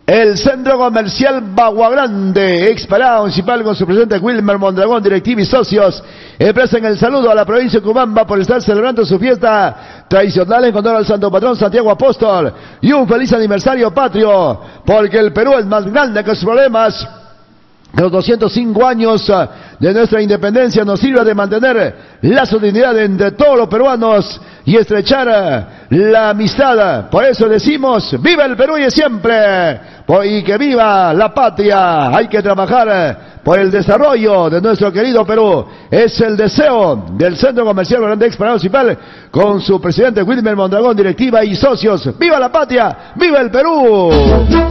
El Centro Comercial Bagua Grande, Exparada Municipal con su presidente Wilmer Mondragón, directiva y socios, expresan el saludo a la provincia de Cubamba por estar celebrando su fiesta tradicional en honor al Santo Patrón Santiago Apóstol y un feliz aniversario patrio, porque el Perú es más grande que sus problemas. Los 205 años de nuestra independencia nos sirve de mantener la solidaridad entre todos los peruanos y estrechar la amistad. Por eso decimos, ¡viva el Perú y siempre! Y que viva la patria. Hay que trabajar por el desarrollo de nuestro querido Perú. Es el deseo del Centro Comercial Grande Exparada Municipal con su presidente Wilmer Mondragón, directiva y socios. ¡Viva la patria! ¡Viva el Perú!